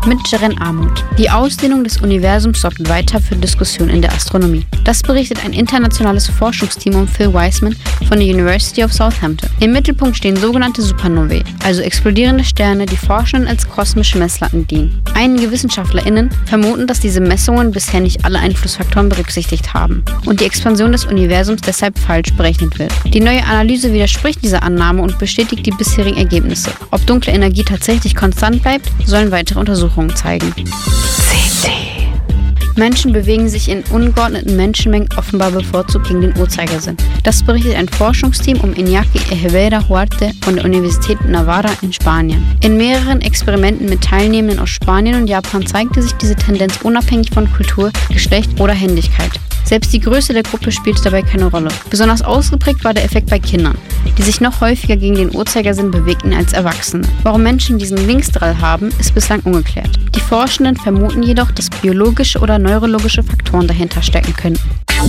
mit Ceren Armut. Die Ausdehnung des Universums sorgt weiter für Diskussionen in der Astronomie. Das berichtet ein internationales Forschungsteam um Phil Wiseman von der University of Southampton. Im Mittelpunkt stehen sogenannte Supernovae, also explodierende Sterne, die Forschenden als kosmische Messlatten dienen. Einige WissenschaftlerInnen vermuten, dass diese Messungen bisher nicht alle Einflussfaktoren berücksichtigt haben und die Expansion des Universums deshalb falsch berechnet wird. Die neue Analyse widerspricht dieser Annahme und bestätigt die bisherigen Ergebnisse. Ob dunkle Energie tatsächlich konstant bleibt, sollen weitere Untersuchungen zeigen. Menschen bewegen sich in ungeordneten Menschenmengen offenbar bevorzugt gegen den Uhrzeigersinn. Das berichtet ein Forschungsteam um Iñaki Echeverría Huarte von der Universität Navarra in Spanien. In mehreren Experimenten mit Teilnehmenden aus Spanien und Japan zeigte sich diese Tendenz unabhängig von Kultur, Geschlecht oder Händigkeit. Selbst die Größe der Gruppe spielte dabei keine Rolle. Besonders ausgeprägt war der Effekt bei Kindern, die sich noch häufiger gegen den Uhrzeigersinn bewegten als Erwachsene. Warum Menschen diesen Linksdrall haben, ist bislang ungeklärt. Die Forschenden vermuten jedoch, dass biologische oder neurologische Faktoren dahinter stecken könnten.